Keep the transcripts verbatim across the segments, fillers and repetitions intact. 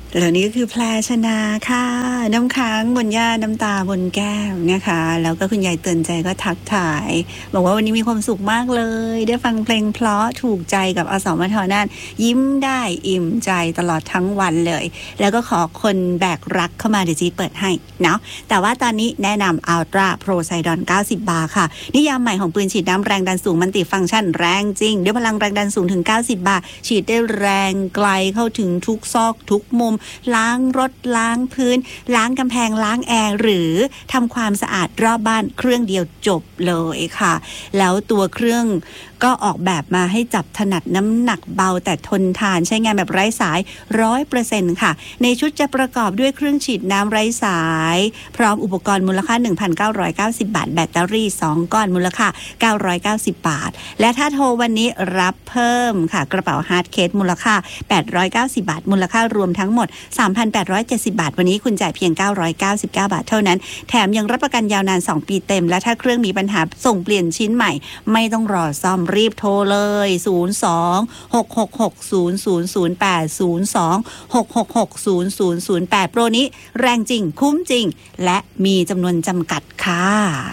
แล้วนี่ก็คือแพรชนาค่ะน้ำค้างบนหญ้าน้ำตาบนแก้มนะคะแล้วก็คุณยายเตือนใจก็ทักทายบอกว่าวันนี้มีความสุขมากเลยได้ฟังเพลงเพราะถูกใจกับอสมทน่านยิ้มได้อิ่มใจตลอดทั้งวันเลยแล้วก็ขอคนแบกรักเข้ามาเดี๋ยวจีเปิดให้เนาะแต่ว่าตอนนี้แนะนำ Ultra Pro Sidon เก้าสิบบาร์ค่ะนิยามใหม่ของปืนฉีดน้ำแรงดันสูงมัลติฟังก์ชันแรงจริงด้วยพลังแรงดันสูงถึงเก้าสิบบาร์ฉีดได้แรงไกลเข้าถึงทุกซอกทุกมุมล้างรถล้างพื้นล้างกำแพงล้างแอร์หรือทำความสะอาดรอบบ้านเครื่องเดียวจบเลยค่ะแล้วตัวเครื่องก็ออกแบบมาให้จับถนัดน้ำหนักเบาแต่ทนทานใช้งานแบบไร้สาย ร้อยเปอร์เซ็นต์ ค่ะในชุดจะประกอบด้วยเครื่องฉีดน้ำไร้สายพร้อมอุปกรณ์มูลค่า หนึ่งพันเก้าร้อยเก้าสิบ บาทแบตเตอรี่สองก้อนมูลค่าเก้าร้อยเก้าสิบบาทและถ้าโทรวันนี้รับเพิ่มค่ะกระเป๋าฮาร์ดเคสมูลค่าแปดร้อยเก้าสิบบาทมูลค่ารวมทั้งหมด สามพันแปดร้อยเจ็ดสิบ บาทวันนี้คุณจ่ายเพียงเก้าร้อยเก้าสิบเก้าบาทเท่านั้นแถมยังรับประกันยาวนานสองปีเต็มและถ้าเครื่องมีปัญหาส่งเปลี่ยนชิ้นใหม่ไม่ต้องรอซ่อมรีบโทรเลยศูนย์ สอง หก หก หก ศูนย์ ศูนย์ ศูนย์ แปด ศูนย์ สอง หก หก หก ศูนย์ ศูนย์ ศูนย์ แปดโปรนี้แรงจริงคุ้มจริงและมีจำนวนจำกัดค่ะ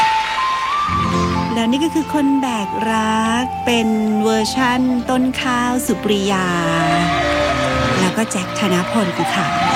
แล้วนี่ก็คือคนแบกรักเป็นเวอร์ชั่นต้นข้าวสุปริยาแล้วก็แจ็คธนพลค่ะ